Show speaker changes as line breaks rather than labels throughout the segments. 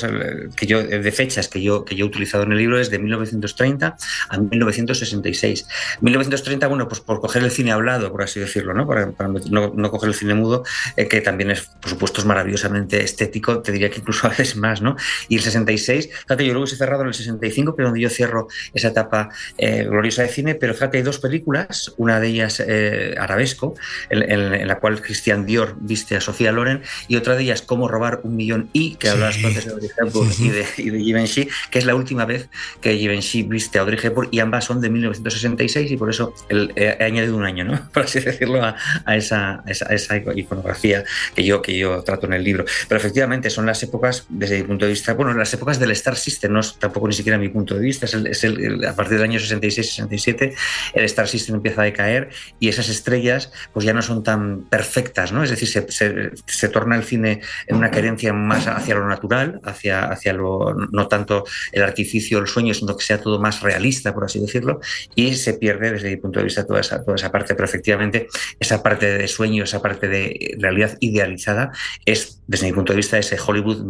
de fechas que yo he utilizado en el libro es de 1930 a 1966. 1930, bueno, pues por coger el cine hablado, por así decirlo, ¿no? Para no coger el cine mudo, que también es, por supuesto, es maravillosamente estético, te diría que incluso a veces más, ¿no? Y el 66, fíjate, yo luego he cerrado en el 65, que es donde yo cierro esa etapa gloriosa de cine, pero fíjate, hay dos películas, una de ellas Arabesco, en la cual Christian Dior viste a Sofía Loren, y otra de ellas Cómo robar un millón, que hablabas antes de Audrey Hepburn y de Givenchy, que es la última vez que Givenchy viste a Audrey Hepburn, y ambas son de 1966, y por eso he añadido un año, ¿no? Por así decirlo, a esa iconografía que yo trato en el libro. Pero efectivamente son las épocas, desde mi punto de vista, bueno, las épocas del Star System, no es tampoco ni siquiera mi punto de vista, a partir del año 66-67 el Star System empieza a decaer y esas estrellas pues ya no son tan perfectas, ¿no? Es decir, se torna el cine en una querencia más hacia lo natural, hacia lo, no tanto el artificio, el sueño, sino que sea todo más realista, por así decirlo, y se pierde desde mi punto de vista toda esa parte. Pero efectivamente esa parte de sueño, esa parte de realidad idealizada es, desde mi punto de vista, ese Hollywood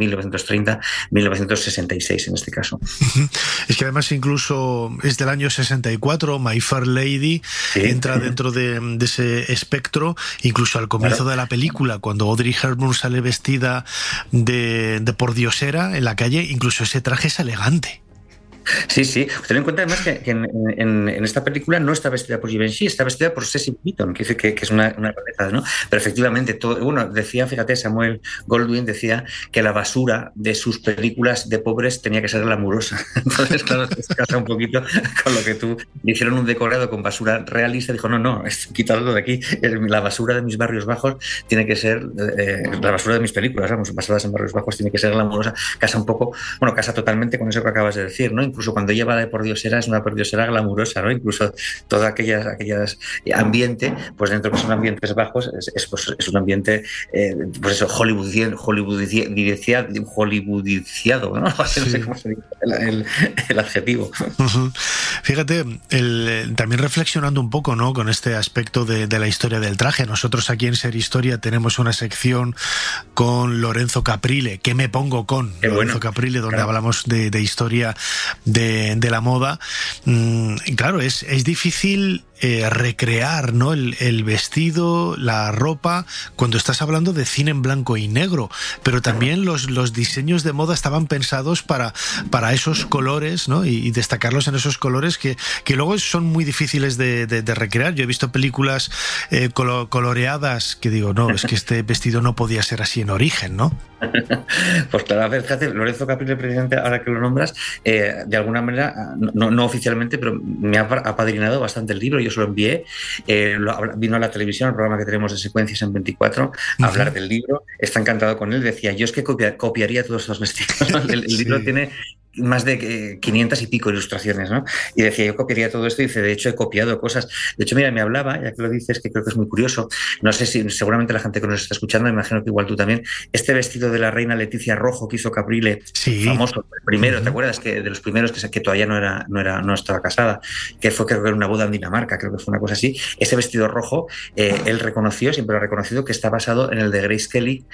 1930-1966 en este caso.
Es que además incluso es del año 64, My Fair Lady, sí, entra dentro de ese espectro, incluso al comienzo de la película, cuando Audrey Hepburn sale vestida de pordiosera en la calle, incluso ese traje es elegante.
Sí, sí. Ten en cuenta además que en esta película no está vestida por Givenchy, está vestida por Cecil Beaton, que es una rareza, ¿no? Pero efectivamente, decía, fíjate, Samuel Goldwyn decía que la basura de sus películas de pobres tenía que ser glamurosa. Entonces, claro, se casa un poquito con lo que tú le hicieron un decorado con basura realista. Dijo, no, quítalo de aquí. La basura de mis barrios bajos tiene que ser, la basura de mis películas, vamos, basadas en barrios bajos, tiene que ser glamurosa. Casa totalmente con eso que acabas de decir, ¿no? Incluso cuando ella va de pordiosera es una pordiosera glamurosa, ¿no? Incluso todo aquellas ambiente, pues dentro que son ambientes bajos, es un ambiente, pues eso, hollywoodiciado, ¿no? Sí. No sé cómo se dice el adjetivo.
Uh-huh. Fíjate, también reflexionando un poco, ¿no? Con este aspecto de la historia del traje. Nosotros aquí en Ser Historia tenemos una sección con Lorenzo Caprile, ¿Qué me pongo con?
Qué
Lorenzo Caprile, donde hablamos de historia de la moda. Claro, es difícil recrear, ¿no? el vestido, la ropa, cuando estás hablando de cine en blanco y negro, pero también los diseños de moda estaban pensados para esos colores, ¿no? Y destacarlos en esos colores que luego son muy difíciles de recrear. Yo he visto películas coloreadas que digo, no, es que este vestido no podía ser así en origen, ¿no?
Pues claro, a ver, fíjate, Lorenzo Caprile, presidente, ahora que lo nombras, de alguna manera, no oficialmente, pero me ha apadrinado bastante el libro. Yo se lo envié, vino a la televisión, el programa que tenemos de Secuencias en 24, a hablar del libro. Está encantado con él. Decía, yo es que copiaría todos estos vestidos, ¿no? El libro tiene más de 500 y pico ilustraciones, ¿no? Y decía, yo copiaría todo esto, y dice, de hecho he copiado cosas. De hecho, mira, me hablaba, ya que lo dices, que creo que es muy curioso, no sé si seguramente la gente que nos está escuchando, me imagino que igual tú también, este vestido de la reina Leticia rojo que hizo Caprile, sí, famoso, el primero, ¿te acuerdas? Que de los primeros que todavía no estaba casada, que fue, creo que era una boda en Dinamarca, creo que fue una cosa así. Ese vestido rojo, él reconoció, siempre lo ha reconocido, que está basado en el de Grace Kelly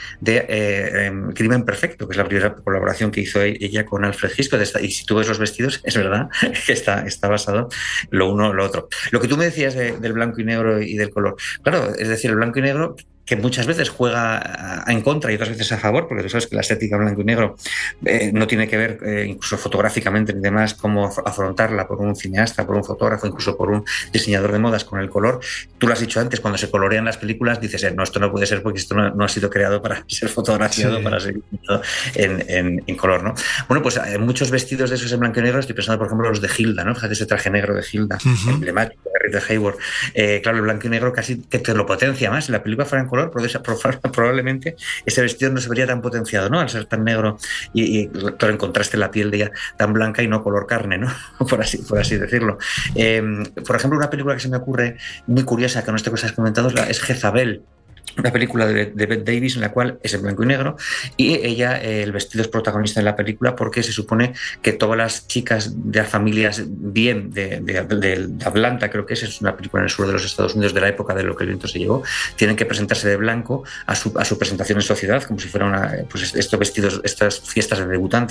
de Crimen Perfecto, que es la primera colaboración que hizo ella con Alfred Hitchcock. Y si tú ves los vestidos, es verdad que está basado lo uno lo otro. Lo que tú me decías del blanco y negro y del color, claro, es decir, el blanco y negro, que muchas veces juega en contra y otras veces a favor, porque tú sabes que la estética blanco y negro no tiene que ver, incluso fotográficamente ni demás, cómo afrontarla por un cineasta, por un fotógrafo, incluso por un diseñador de modas con el color. Tú lo has dicho antes, cuando se colorean las películas dices, no, esto no puede ser porque esto no ha sido creado para ser fotografiado, sí, para ser en color, ¿no? Bueno, pues muchos vestidos de esos en blanco y negro, estoy pensando, por ejemplo, los de Hilda, ¿no? Fíjate ese traje negro de Hilda, emblemático de Rita Hayworth. Claro, el blanco y negro casi que te lo potencia más. Si la película fuera en color, probablemente ese vestido no se vería tan potenciado, ¿no? Al ser tan negro y claro, en contraste la piel de ella tan blanca y no color carne, ¿no? por así decirlo. Por ejemplo, una película que se me ocurre muy curiosa, que no esté cosas comentadas, es Jezabel, una película de Bette Davis en la cual es en blanco y negro, y ella, el vestido es protagonista de la película porque se supone que todas las chicas de las familias bien de Atlanta, creo que es una película en el sur de los Estados Unidos de la época de lo que el viento se llevó, tienen que presentarse de blanco a su presentación en sociedad, como si fuera estos vestidos, estas fiestas de debutantes